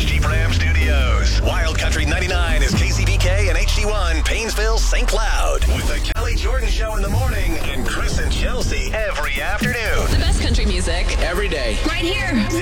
Jeep Ram Studios. Wild Country 99 is KCBK and HD1 Painesville, St. Cloud. With the Kelly Jordan Show in the morning and Chris and Chelsea every afternoon. The best country music. Every day. Right here.